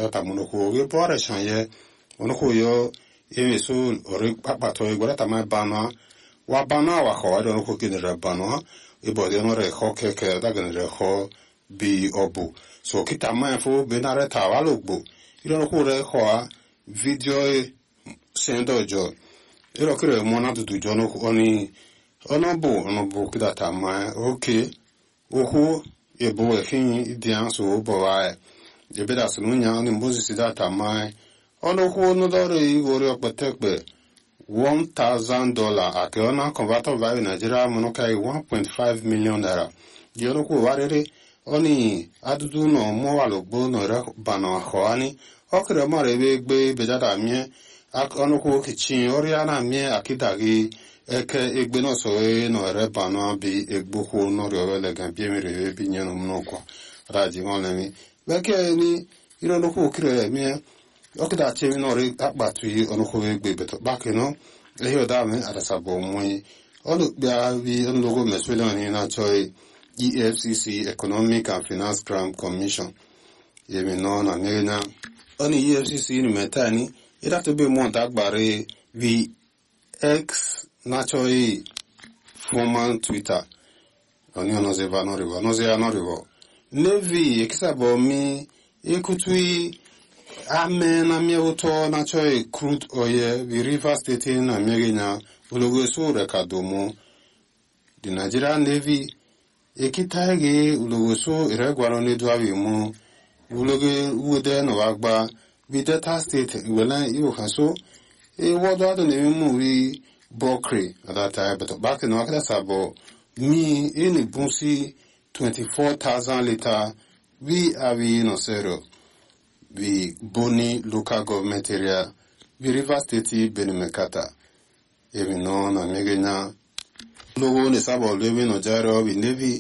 ta monoko we bore chanye onoko yo emisu ori papa to igora ta mai bana wa bana wa ho do onoko kinere bana e bo de no re ho ke da genere ho bi obu so kita mai fu benare ta wa lugbo iro ko re ho video sendo jo iro kire mona du jo no oni onobu kita ta mai okay ohu ebo ehin idian so bo wa je beda sunu nya ni mbozi sida ta mai onohu no dore igori okpetekpe $1,000 akiona converter value Nigeria monokai $1.5 million. Jero ko warere oni adudu no mo walogbo no re bana hoani okre mare begbe bejada mie akonoku kichin oriana mie akidagi eke egbe no so no re bana bi egboku no re lega biemire bi nyano mnoko raji onemi beke ni iro no ko kire mie okida chemi no re akpatu yi onoku egbe beto bakeno eyo dame arasabo mwe onu bia bi onlogo meswele ni na choi EFCC Economic and Finance Crime Commission. Yemi no na ngena. Oni EFCC ni metani. Ita to be monta gbare vi X naturally formal Twitter. Oni ono ze va no rivo. Ono ze ano rivo. Nevi ekisabo mi ekutui ame na mi auto naturally crude oil vi River State na megenya ulogo so rekadomo. The Nigerian Navy ekitage ulogoso iregwaro ni dwawi mu uloge ude no agba bi Delta State wela iwo kanso wodo ado ne mu wi bokre adata but back no akada sabo mi ini bunsi 24,000 liter we avi no zero we boni local government area we River State benimekata even no na megenya logo ni sabo lewe no jaro we navy